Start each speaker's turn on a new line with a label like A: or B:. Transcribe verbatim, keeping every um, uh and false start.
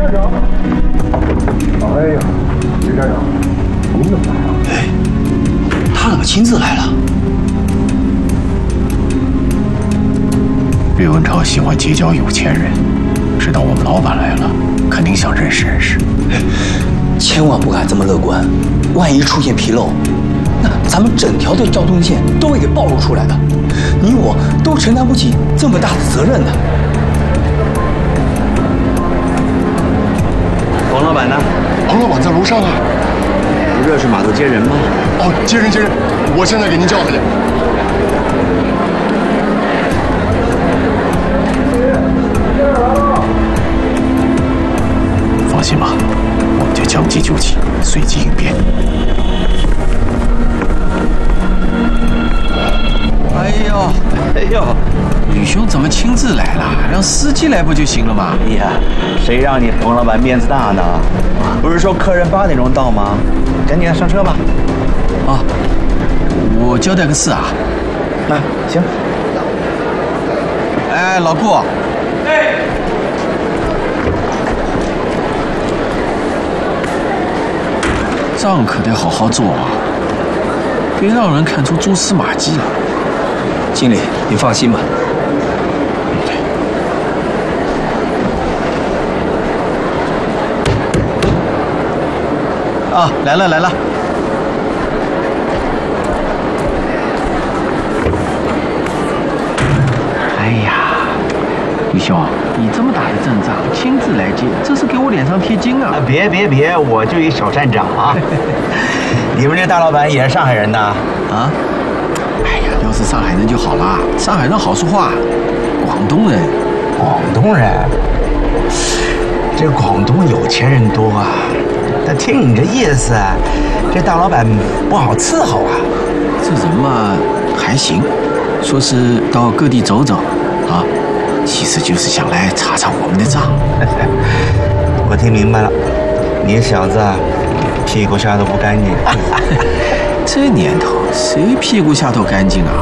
A: 站长。哎呀，李站长，您怎么来了？
B: 哎，他怎么亲自来了？
C: 岳文超喜欢结交有钱人，知道我们老板来了，肯定想认识认识。
B: 千万不敢这么乐观，万一出现纰漏，那咱们整条的交通线都会给暴露出来的，你我都承担不起这么大的责任的。
D: 王老板呢？
A: 王老板在楼上啊。
D: 不热是码头接人吗？
A: 哦，接人接人，我现在给您叫他去。
C: 放心吧，我们就将计就计，随机应变。
E: 哎呦，哎呦，宇兄怎么亲自来了？让司机来不就行了吗？
D: 哎呀，谁让你冯老板面子大呢？不是说客人八点钟到吗？赶紧上车吧。
E: 啊，我交代个事啊。
D: 那、啊、行。
E: 哎，老顾。哎。账可得好好做啊，别让人看出蛛丝马迹了。
B: 经理，你放心吧。
E: 啊，来了来了。哎呀，宇兄，你这么大的阵仗，亲自来接，这是给我脸上贴金啊！
D: 别别别，我就一小站长啊。你们这大老板也是上海人的啊？
E: 哎呀，要是上海人就好啦，上海人好说话。广东人，
D: 广东人，这广东有钱人多啊。但听你这意思，这大老板不好伺候啊。
E: 这人嘛还行，说是到各地走走啊，其实就是想来查查我们的账。
D: 我听明白了，你小子屁股下头不干净。
E: 这年头谁屁股下头干净啊？